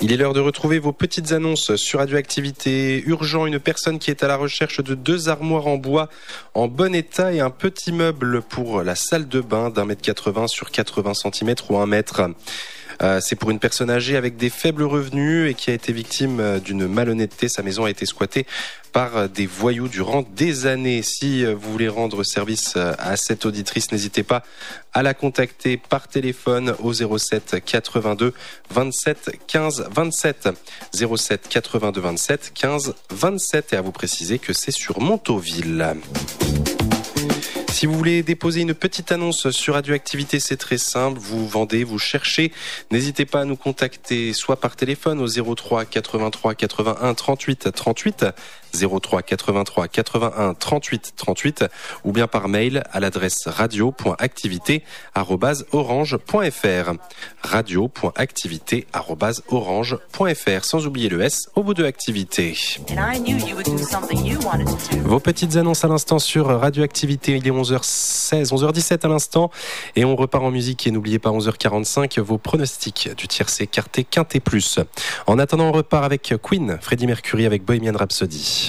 Il est l'heure de retrouver vos petites annonces sur Radioactivité. Urgent, une personne qui est à la recherche de 2 armoires en bois en bon état et un petit meuble pour la salle de bain d'1,80 m sur 80 cm ou 1 mètre. C'est pour une personne âgée avec des faibles revenus et qui a été victime d'une malhonnêteté. Sa maison a été squattée par des voyous durant des années. Si vous voulez rendre service à cette auditrice, n'hésitez pas à la contacter par téléphone au 07 82 27 15 27. 07 82 27 15 27 et à vous préciser que c'est sur Montauville. Si vous voulez déposer une petite annonce sur Radioactivité, c'est très simple. Vous vendez, vous cherchez. N'hésitez pas à nous contacter soit par téléphone au 03 83 81 38 38, 03 83 81 38 38 ou bien par mail à l'adresse radio.activité@orange.fr. radio.activité@orange.fr, sans oublier le S au bout de activité. Vos petites annonces à l'instant sur Radioactivité. Il est 11h16, 11h17 à l'instant et on repart en musique. Et n'oubliez pas 11h45 vos pronostics du tiercé quartet quintet plus. En attendant, on repart avec Queen, Freddie Mercury avec Bohemian Rhapsody.